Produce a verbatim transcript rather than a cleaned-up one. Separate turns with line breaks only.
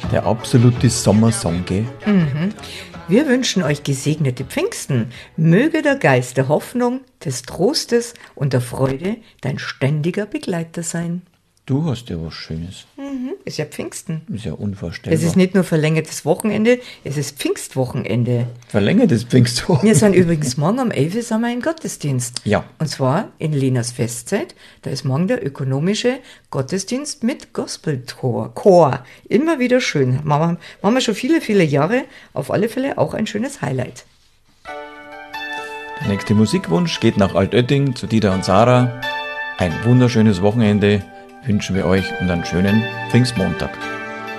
Der absolute Sommersong, gell?
Mhm. Wir wünschen euch gesegnete Pfingsten. Möge der Geist der Hoffnung, des Trostes und der Freude dein ständiger Begleiter sein.
Du hast ja was Schönes.
Mhm. Ist ja Pfingsten.
Ist ja unvorstellbar.
Es ist nicht nur verlängertes Wochenende, es ist Pfingstwochenende.
Verlängertes Pfingstwochenende.
Wir sind übrigens morgen um elf Uhr sind wir im Gottesdienst.
Ja.
Und zwar in Lenas Festzeit. Da ist morgen der ökonomische Gottesdienst mit Gospelchor. Chor. Immer wieder schön. Machen wir, machen wir schon viele, viele Jahre. Auf alle Fälle auch ein schönes Highlight.
Der nächste Musikwunsch geht nach Altötting zu Dieter und Sarah. Ein wunderschönes Wochenende wünschen wir euch und einen schönen Pfingstmontag.